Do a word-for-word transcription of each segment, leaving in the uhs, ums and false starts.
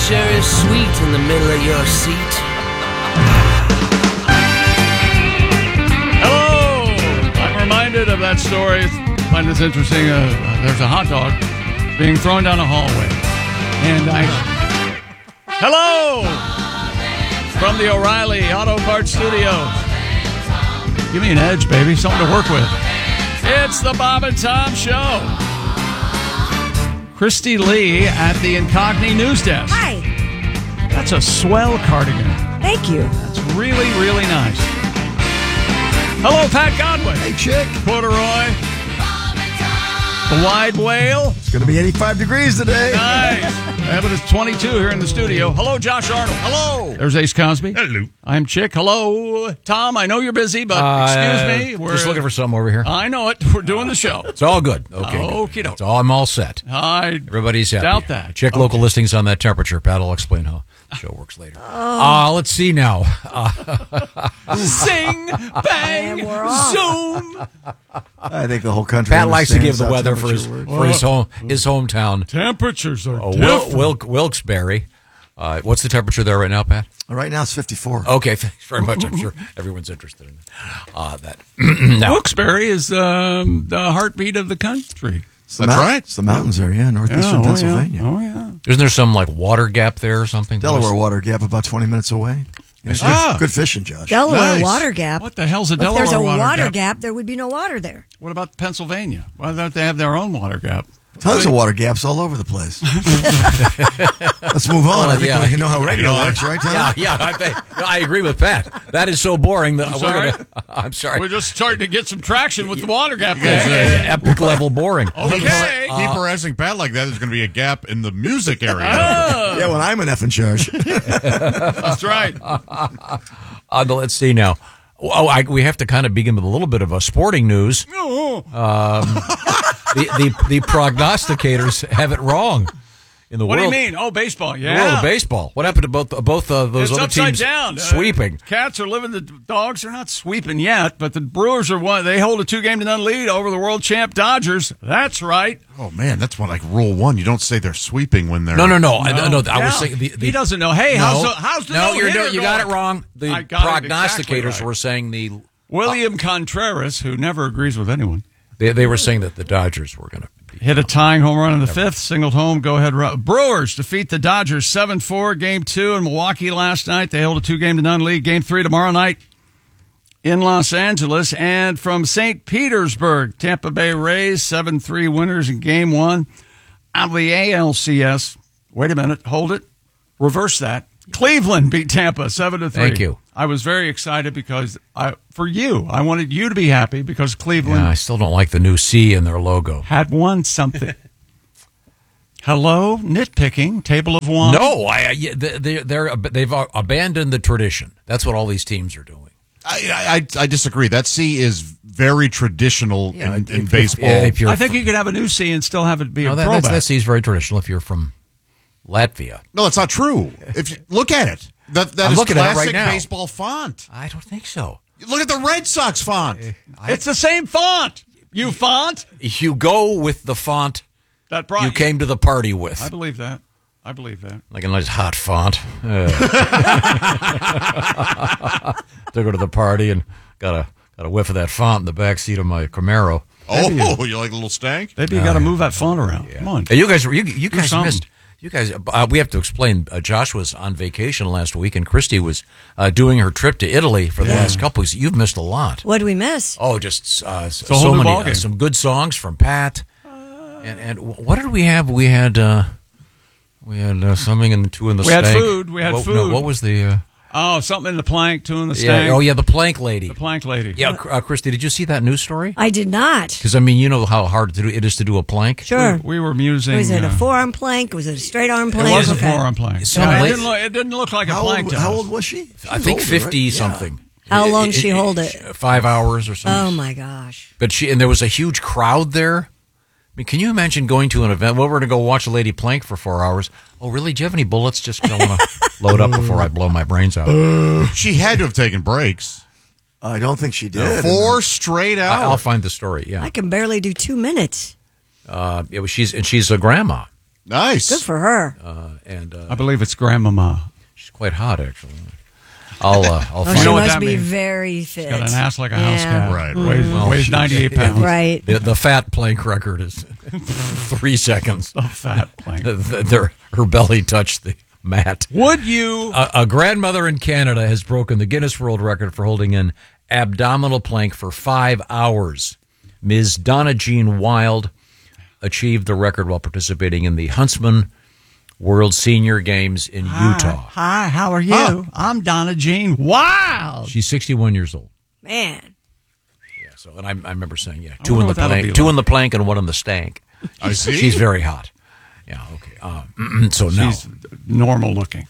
sure is sweet in the middle of your seat. Hello! I'm reminded of that story. I find this interesting. Uh, there's a hot dog being thrown down a hallway. And I... Hello! From the O'Reilly Auto Parts Studios. Give me an edge, baby. Something to work with. It's the Bob and Tom Show. Christy Lee at the Incogni News Desk. Hi. That's a swell cardigan. Thank you. That's really, really nice. Hello, Pat Godwin. Hey, chick. Corduroy. The Wide Whale. It's going to be eighty-five degrees today. Nice. Yeah, but it's twenty-two here in the studio. Hello, Josh Arnold. Hello. There's Ace Cosby. Hello. I'm Chick. Hello, Tom. I know you're busy, but Uh, excuse me. We're just looking for something over here. I know it. We're doing the show. It's all good. Okay. Okie doke. It's all, I'm all set. I Everybody's happy. doubt that. Check Okay. local listings on that temperature. Pat will explain how the show works later. Uh, let's see now. Uh, Sing, bang, And we're off. zoom. I think the whole country Pat likes to give understands the how weather for his temperature for works. his home his hometown. Temperatures are Uh, Wil- different. Wilk, Wilkes-Barre. Uh, what's the temperature there right now, Pat? Right now it's fifty-four. Okay, thanks very much. I'm sure everyone's interested in uh, that. Now, Wilkes-Barre is um, the heartbeat of the country. It's the That's mount- right. It's the mountains there, yeah, northeastern oh, Pennsylvania. Yeah. Oh, yeah. isn't there some like water gap there or something? Delaware Water Gap, about twenty minutes away. Yeah, good, Ah. good fishing, Josh. Delaware Nice. Water Gap. What the hell's a If Delaware there's a water, water gap? gap, there would be no water there. What about Pennsylvania? Why don't they have their own water gap? Tons of water gaps all over the place. Let's move on. I think yeah. we know how radio works, right, Tom? Yeah, yeah, I, think, I agree with Pat. That is so boring. That I'm we're sorry? Gonna, I'm sorry. We're just starting to get some traction with the water gap. It's, uh, epic level boring. Okay. Keep harassing Pat like that. There's going to be a gap in the music area. Yeah, when I'm an F in charge. That's right. Uh, let's see now. Oh, I, we have to kind of begin with a little bit of a sporting news. Um, the, the the prognosticators have it wrong in the What world. do you mean? Oh, baseball. The Yeah. world of baseball. What happened to both both uh, those It's other upside teams down. Uh, sweeping? Cats are living. The dogs are not sweeping yet, but the Brewers are one. They hold a two-game to none lead over the world champ Dodgers. That's right. Oh, man, that's what, like rule one. You don't say they're sweeping when they're... No, no, no. I, no, I Yeah. was saying the, the, he doesn't know. Hey, no, how's the, how's the no? You're no-hitter no, you got it going? wrong. The I got it prognosticators exactly right. were saying the William Contreras, who never agrees with anyone, they, they were saying that the Dodgers were going to hit a tying home run in the fifth, singled home, go-ahead run. Brewers defeat the Dodgers seven four, game two in Milwaukee last night. They hold a two-game to none lead. Game three tomorrow night in Los Angeles. And from Saint Petersburg, Tampa Bay Rays, seven three winners in game one. Out of the A L C S, wait a minute, hold it, reverse that. Cleveland beat Tampa seven to three. Thank you. I was very excited because I, for you, I wanted you to be happy because Cleveland Yeah, I still don't like the new C in their logo. had won something. Hello, nitpicking, table of one. No, I, I they, they're they've abandoned the tradition. That's what all these teams are doing. I, I, I disagree. That C is very traditional Yeah, in, if- in if- baseball. yeah, if you're I think you could have a new C and still have it be No, a that, throwback. that's, that C is very traditional if you're from Latvia. no, that's not true. If you, look at it. That, that I'm is looking at it right classic now. baseball font. I don't think so. Look at the Red Sox font. it's the same font. You font You go with the font that brought you came to the party with. I believe that. I believe that. Like a nice hot font. Uh, to go to the party and got a got a whiff of that font in the back seat of my Camaro. Oh, you like a little stank? Maybe you got to move that font around. Come on. Hey, you guys, you, you guys something. missed. You guys, uh, we have to explain. Uh, Josh was on vacation last week, and Christy was uh, doing her trip to Italy for the last couple weeks. You've missed a lot. What do we miss? Oh, just uh, a so whole new many, ballgame. uh, some good songs from Pat. And and what did we have? We had uh, we had uh, something in the two in the We had stank. food. We had what, food. No, what was the? Uh, Oh, something in the plank, two in the yeah, stank. oh yeah, the plank lady. The plank lady. Yeah, uh, Christy, did you see that news story? I did not. Because I mean, you know how hard to do, it is to do a plank. Sure. We, we were musing. Was it a uh, forearm plank? Was it a straight arm It plank? was a Okay. forearm plank. So Yeah, it, late- didn't look, it didn't look like a How plank old, to how us. old was she? She I was think older, fifty right? something. How It- long it- she it- hold it? Five hours or something. Oh my gosh. But she and there was a huge crowd there. I mean, can you imagine going to an event? Well, we're going to go watch a lady plank for four hours. Oh, really? Do you have any bullets? Just 'cause I want to load up before I blow my brains out. She had to have taken breaks. I don't think she did. Four straight I- I'll hours. find the story. Yeah, I can barely do two minutes. uh, it was, she's and she's a grandma. Nice. Good for her. uh, and uh, I believe it's Grandmama. she's quite hot, actually. I'll uh, I'll Oh, find she know what must that be means. very fit. Got an ass like a house Yeah. cat. Right, Weighs, right. weighs ninety-eight pounds. Right. the, the fat plank record is three seconds. A fat plank. The- the- their- her belly touched the mat. Would you? A, a grandmother in Canada has broken the Guinness World Record for holding an abdominal plank for five hours. Miz Donna Jean Wild achieved the record while participating in the Huntsman World Senior Games in Utah. Hi, how are you? I'm Donna Jean Wild. She's sixty-one years old. Man. Yeah. So, and I, I remember saying, yeah, two wonder in the what that'll be plank, two like. in the plank, and one in the stank. I see. She's very hot. Yeah. Okay. Uh, so now She's normal looking.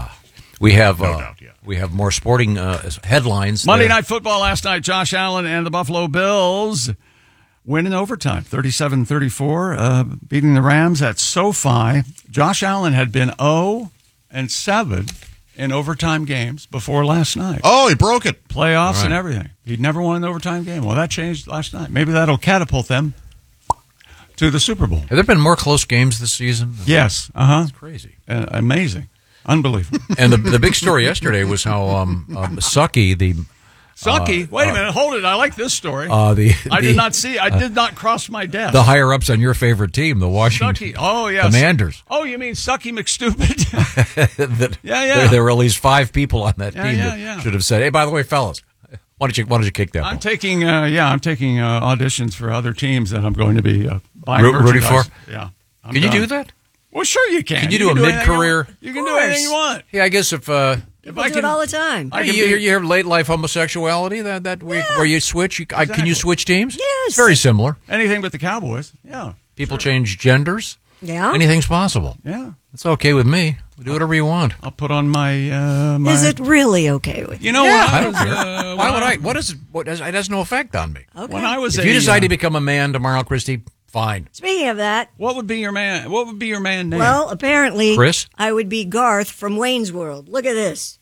we have uh, doubt, yeah. we have more sporting uh, headlines. Monday there. Night Football last night. Josh Allen and the Buffalo Bills win in overtime, thirty-seven thirty-four, uh, beating the Rams at SoFi. Josh Allen had been oh and seven in overtime games before last night. Oh, he broke it. Playoffs and Right. everything. He'd never won an overtime game. Well, that changed last night. Maybe that'll catapult them to the Super Bowl. Have there been more close games this season? Yes. Uh-huh. Crazy. Uh, amazing. Unbelievable. And the the big story yesterday was how um, um Sucky the Sucky. Wait a minute. Hold it. I like this story. uh the I the, did not see. I did not cross my desk. the higher ups on your favorite team, the Washington Sucky. Oh, yes. Commanders. Oh, you mean Sucky McStupid? that, Yeah, yeah. There, there were at least five people on that Yeah, team yeah, that yeah. should have said, "Hey, by the way, fellas, why don't you why don't you kick that I'm ball?" taking, uh, yeah, I'm taking uh, auditions for other teams that I'm going to be uh, buying Root- rooting merchandise. for? Yeah. I'm Can you done. do that? Well, sure you can. Can you do a anything you mid-career- want. You can do course. anything you want. Yeah, I guess if uh, If People I do can, it all the time. I you, can you, be- you have late life homosexuality that that where, where you switch, you, I, can you Exactly. switch teams? Yes. It's very similar. anything but the Cowboys. Yeah. People change genders. Yeah. Anything's possible. Yeah. It's okay with me. Do whatever you want. I'll put on my, uh, my Is it really okay with you? You know Yeah, what? I don't was, care. uh, Why when would I? What is it? What has, it has no effect on me. Okay. When I was If a, you decide uh, to become a man tomorrow, Christy, fine. Speaking of that, what would be your man? What would be your man name? well, apparently, Chris? I would be Garth from Wayne's World. Look at this.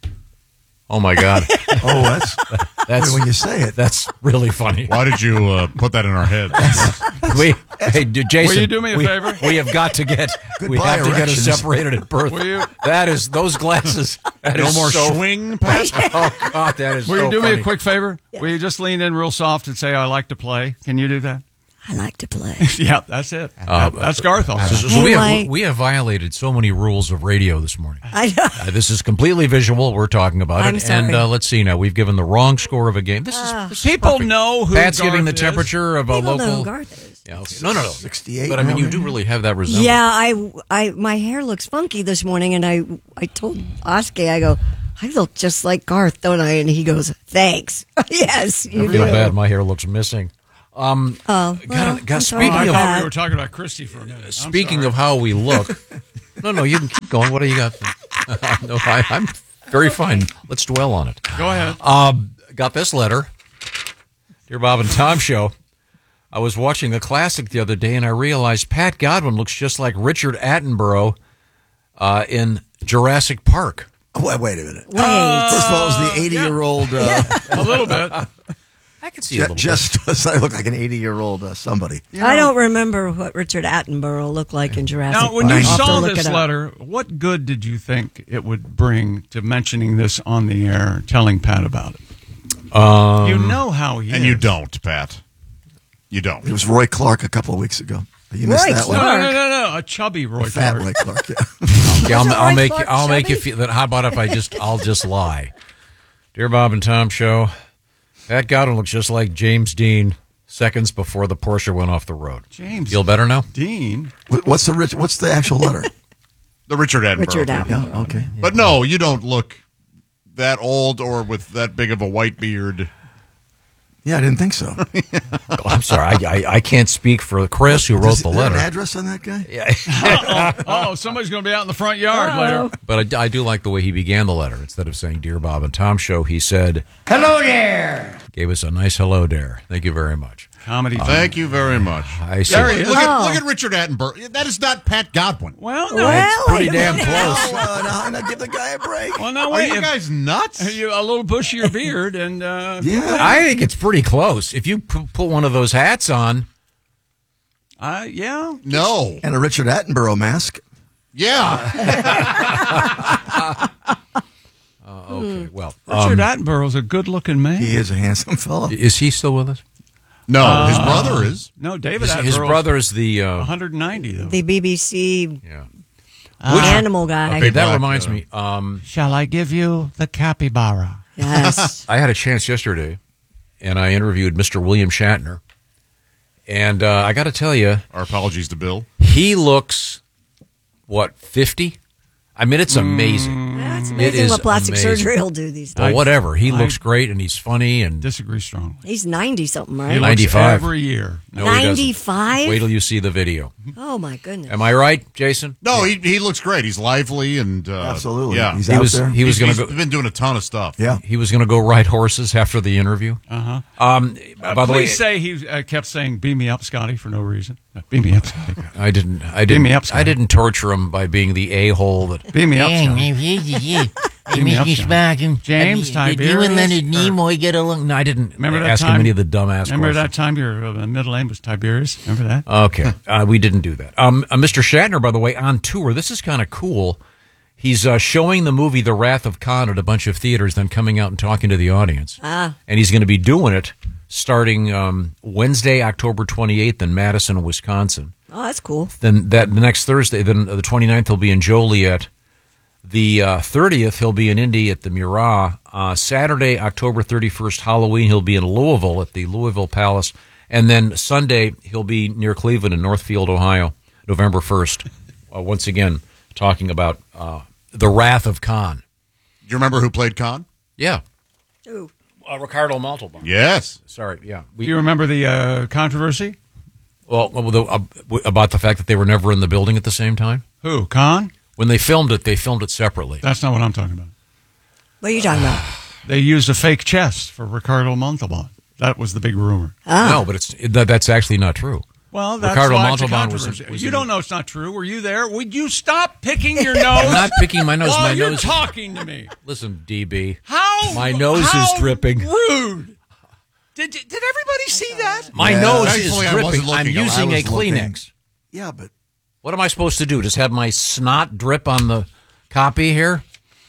Oh my God, Oh, that's that's when you say it. that's really funny. Why did you uh, put that in our heads? We, hey, d- Jason, Will you do me a we, favor? We have got to get. we Goodbye, have to get us erections. separated at birth. Will you? That is those glasses. That No is more so, swing, Pat? Oh God, that is. Will so you do funny. me a quick favor? Will you just lean in real soft and say, I like to play? Can you do that? I like to play. Yeah, that's it. Uh, That- that's Garth. Also. So, so we, have, Anyway. we have violated so many rules of radio this morning. I know. Uh, this is completely visual. We're talking about I'm it, sorry. and uh, let's see now. We've given the wrong score of a game. This is, this is People perfect. know who Pat's Garth giving the is. temperature of a People local. know who Garth is. Yeah, okay. No, no, no. sixty-eight. But I mean, you do really have that resemblance. Yeah, I, I, my hair looks funky this morning, and I, I told Oskar, I go, I look just like Garth, don't I? And he goes, thanks. Yes, I you feel do. bad. My hair looks missing. Um, Oh, God, well, God, I'm sorry speaking I of- about thought we that. were talking about Christy for a minute. I'm Speaking sorry. of how we look, no, no, you can keep going. What do you got? no, I, I'm very fine. Let's dwell on it. Go ahead. Um, got this letter, dear Bob and Tom show. I was watching the classic the other day, and I realized Pat Godwin looks just like Richard Attenborough uh, in Jurassic Park. Oh, wait, wait a minute. Wait. First of all, it was the eighty-year-old. Uh, A little bit. I can see a ju- little just does I look like an eighty-year-old uh, somebody? I don't remember what Richard Attenborough looked like in Jurassic Now, when Park. you I'll have to saw look this it up. letter, what good did you think it would bring to mentioning this on the air, telling Pat about it? bit. Um, You know how he And is. you don't, Pat. You don't. It was Roy Clark a couple of weeks ago. You Roy missed that No, one. Clark. no, no, no, no. A chubby Roy Fat Clark. Roy Clark. Yeah. Yeah, I'll, Wasn't I'll Roy make Clark I'll make you chubby? feel that. How about if I just I'll just lie, dear Bob and Tom show. Pat Godwin looks just like James Dean seconds before the Porsche went off the road. James Feel better now? Dean. What- What's the rich? What's the actual letter? The Richard Attenborough. Richard thing. Attenborough. Yeah. Okay. But no, you don't look that old or with that big of a white beard. Yeah, I didn't think so. Oh, I'm sorry, I, I I can't speak for Chris who wrote Does- the is there letter. an address on that guy? Yeah, Oh, somebody's going to be out in the front yard later. but I, I do like the way he began the letter. Instead of saying "Dear Bob and Tom Show," he said, Hello there. gave us a nice hello there. Thank you very much. Comedy. Thank you very much. I see. There he is. Look at, Oh. look at Richard Attenborough. That is not Pat Godwin. Well, no. Well, Pretty wait a damn minute. close. Oh, uh, no, no, give the guy a break. Well, no, Are wait. you if- guys nuts? you, a little bushier beard and uh, Yeah. I think it's pretty close. If you p- put one of those hats on, Uh, yeah. No. And a Richard Attenborough mask. Yeah. Uh, okay, well. Richard um, Attenborough's a good-looking man. He is a handsome fellow. Is he still with us? No, his brother is. No, David His, Attenborough's his brother is the. Uh, one hundred ninety, though. The B B C yeah. animal guy. Okay, that black, reminds uh, me. Um, Shall I give you the capybara? Yes. I had a chance yesterday, and I interviewed Mister William Shatner. And uh, I got to tell you, Our apologies to Bill. he looks, what, fifty? I mean, it's amazing. That's It amazing is what plastic amazing. surgery will do these Well, days. whatever. He I- looks great, and he's funny, and Disagree strongly. He's ninety something, He right? looks ninety-five. every year. no, he doesn't. ninety-five? Wait till you see the video. Oh my goodness. Am I right, Jason? No, he he looks great. He's lively and uh, Absolutely. Yeah, He's He out was there. he was He's- going to he's go. been doing a ton of stuff. Yeah. He was going to go ride horses after the interview. Uh-huh. Um, Uh, by the way, please say he uh, kept saying, beam me up, Scotty, for no reason. Uh, beam me up, Scotty. I didn't. I didn't. me up, Scotty. I didn't torture him by being the a hole that. Beam me up, Scotty. I me miss up, you, John. Spock. and- James, uh, Did you Tiberius, and Leonard or- Nimoy get along? No, I didn't. Remember that ask time? him any of the dumbass Remember that questions. time your uh, middle name was Tiberius? Remember that? Okay, uh, we didn't do that. Um, uh, Mister Shatner, by the way, on tour. This is kind of cool. He's uh, showing the movie The Wrath of Khan at a bunch of theaters, then coming out and talking to the audience. Ah. And he's going to be doing it starting um, Wednesday, October twenty-eighth in Madison, Wisconsin. Oh, that's cool. Then that the next Thursday, then the twenty-ninth, he'll be in Joliet. The uh, thirtieth, he'll be in Indy at the Murat. Uh, Saturday, October thirty-first, Halloween, he'll be in Louisville at the Louisville Palace. And then Sunday, he'll be near Cleveland in Northfield, Ohio, November first. Uh, once again, talking about uh, The Wrath of Khan. Do you remember who played Khan? Yeah. Ooh. Uh, Ricardo Montalban. Yes. Sorry, yeah. Do We, you remember the uh, controversy? well, well, the, uh, about the fact that they were never in the building at the same time? Who? Khan? When they filmed it, they filmed it separately. That's not what I'm talking about. What are you talking about? They used a fake chest for Ricardo Montalban. That was the big rumor. Ah. No, but it's that, that's actually not true. Well, that's Ricardo why it's a Montalban was- controversy. was You in- don't know it's not true. Were you there? Would you stop picking your nose? I'm not picking my nose. While My you're nose. talking to me. Listen, D B. How? My nose is how dripping. Rude. Did did everybody see that? My Yeah. nose Thankfully, is I wasn't dripping. I'm looking. I using a was looking. Kleenex. Yeah, but What am I supposed to do? Just have my snot drip on the copy here?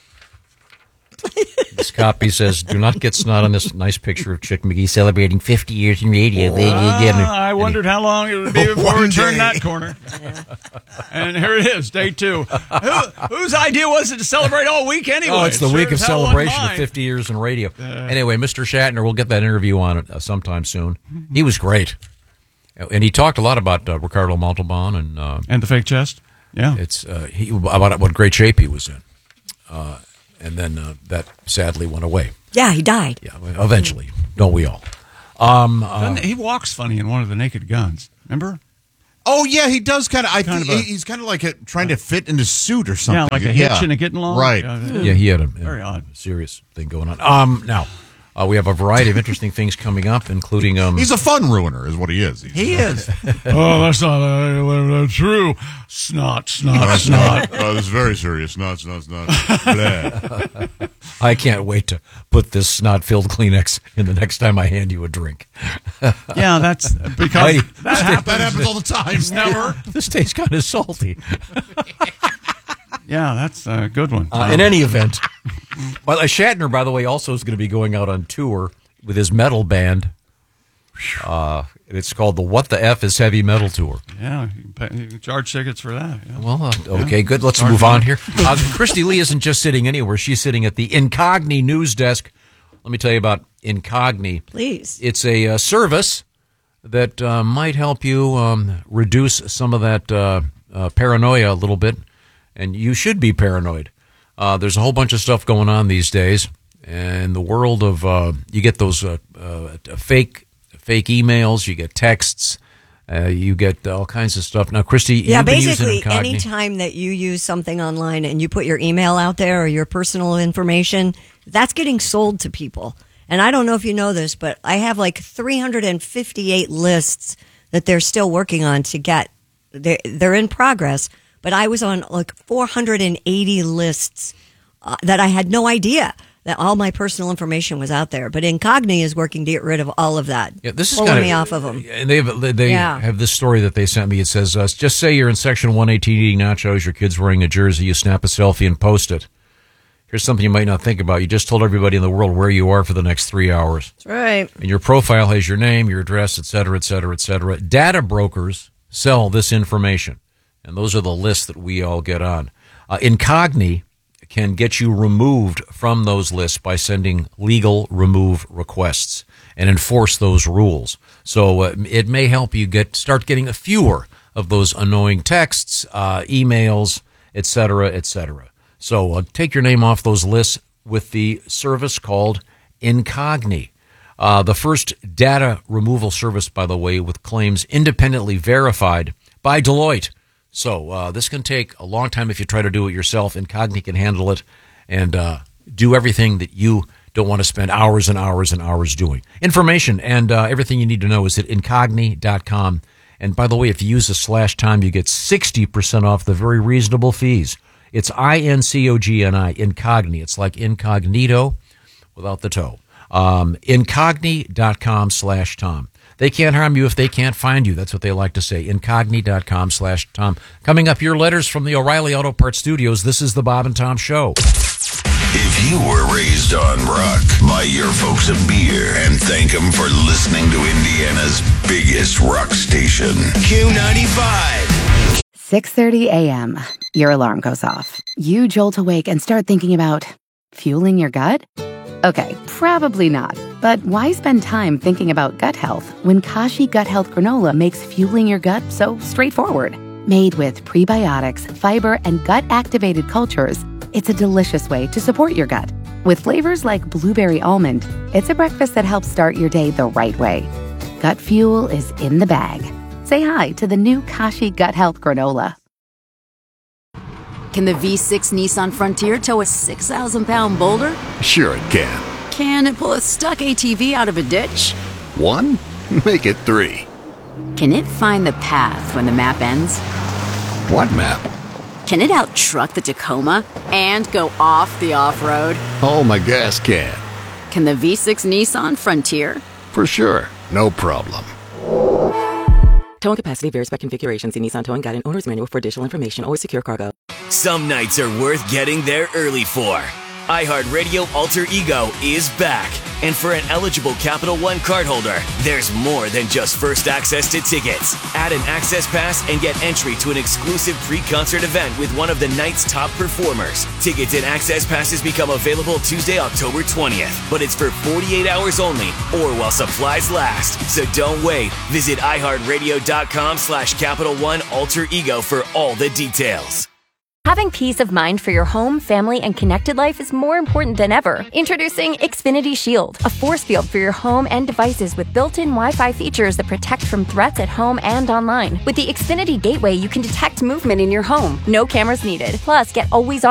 This copy says, "Do not get snot on this nice picture of Chick McGee celebrating fifty years in radio." Ah, I wondered how long it would be before we One turned day. that corner. And here it is, day two. Who, whose idea was it to celebrate all week anyway? Oh, it's the Sure week of as hell wasn't celebration of mine. fifty years in radio. Anyway, Mister Shatner, we'll get that interview on it uh, sometime soon. He was great, and he talked a lot about uh, Ricardo Montalban, and uh, And the fake chest? Yeah. it's uh, he about what great shape he was in, uh, and then uh, that sadly went away. Yeah, he died. Yeah, eventually, don't we all? Um, uh, Doesn't- he walks funny in one of the Naked Guns. Remember? Oh yeah, he does kind of. I Kind think of a- he- he's kind of like a, trying to fit in his suit or something. Yeah, like a hitch and a getting along. Right. Yeah, yeah, he had a, Very odd. serious thing going on. Um, now uh, we have a variety of interesting things coming up, including um, He's a fun ruiner, is what he is. He's, he is. Oh, that's not uh, true. Snot, snot, snot. Oh, this is very serious. No, it's not. It's not. Blah. I can't wait to put this snot-filled Kleenex in the next time I hand you a drink. Yeah, that's because Heidi, that happens. That happens all the time. Never. This tastes kind of salty. Yeah, that's a good one. Uh, in any event, well, uh, Shatner, by the way, also is going to be going out on tour with his metal band. Uh, and it's called the What the F is Heavy Metal Tour. yeah, you can, pay, you can charge tickets for that. Yeah. Well, uh, okay, good. Let's move on here. Uh, Christy Lee isn't just sitting anywhere. She's sitting at the Incogni news desk. Let me tell you about Incogni. Please. It's a uh, service that uh, might help you um, reduce some of that uh, uh, paranoia a little bit, and you should be paranoid. Uh, there's a whole bunch of stuff going on these days, and the world of uh, you get those uh, uh, fake fake emails, you get texts, uh, you get all kinds of stuff. Now, Christy, Yeah, you've been using basically, Incogni. anytime that you use something online and you put your email out there or your personal information, that's getting sold to people. And I don't know if you know this, but I have like three hundred fifty-eight lists that they're still working on to get. They're, they're in progress, but I was on like four hundred eighty lists uh, that I had no idea that all my personal information was out there. But Incogni is working to get rid of all of that. Yeah, this is pulling kind me off of them. And they have, they Yeah. have this story that they sent me. It says, uh, just say you're in section one eighteen eating nachos, your kid's wearing a jersey, you snap a selfie and post it. Here's something you might not think about. You just told everybody in the world where you are for the next three hours. That's right. And your profile has your name, your address, et cetera, et cetera, et cetera. Data brokers sell this information. And those are the lists that we all get on. Uh, Incogni can get you removed from those lists by sending legal remove requests and enforce those rules. So uh, it may help you get start getting a fewer of those annoying texts, uh, emails, et cetera, et cetera. So uh, take your name off those lists with the service called Incogni. Uh, the first data removal service, by the way, with claims independently verified by Deloitte. So uh, this can take a long time if you try to do it yourself. Incogni can handle it and uh, do everything that you don't want to spend hours and hours and hours doing. Information and uh, everything you need to know is at incogni dot com. And by the way, if you use a slash time, you get sixty percent off the very reasonable fees. It's I N C O G N I, Incogni. It's like incognito without the toe. Um, incogni dot com slash Tom. They can't harm you if they can't find you. That's what they like to say. Incogni dot com slash Tom. Coming up, your letters from the O'Reilly Auto Parts Studios. This is the Bob and Tom Show. If you were raised on rock, buy your folks a beer and thank them for listening to Indiana's biggest rock station. Q ninety-five. six thirty a.m. Your alarm goes off. You jolt awake and start thinking about fueling your gut? Okay, probably not. But why spend time thinking about gut health when Kashi Gut Health Granola makes fueling your gut so straightforward? Made with prebiotics, fiber, and gut-activated cultures, it's a delicious way to support your gut. With flavors like blueberry almond, it's a breakfast that helps start your day the right way. Gut fuel is in the bag. Say hi to the new Kashi Gut Health Granola. Can the V six Nissan Frontier tow a six thousand pound boulder? Sure it can. Can it pull a stuck A T V out of a ditch? One? Make it three. Can it find the path when the map ends? What map? Can it out-truck the Tacoma and go off the off-road? Oh, my gas can. Can the V six Nissan Frontier? For sure. No problem. Towing capacity varies by configuration. See Nissan Towing Guide and Owner's Manual for additional information. Always secure cargo. Some nights are worth getting there early for. iHeartRadio Alter Ego is back. And for an eligible Capital One cardholder, there's more than just first access to tickets. Add an access pass and get entry to an exclusive pre-concert event with one of the night's top performers. Tickets and access passes become available Tuesday, October twentieth. But it's for forty-eight hours only or while supplies last. So don't wait. Visit iHeartRadio.com slash Capital One Alter Ego for all the details. Having peace of mind for your home, family, and connected life is more important than ever. Introducing Xfinity Shield, a force field for your home and devices with built-in Wi-Fi features that protect from threats at home and online. With the Xfinity Gateway, you can detect movement in your home. No cameras needed. Plus, get always-on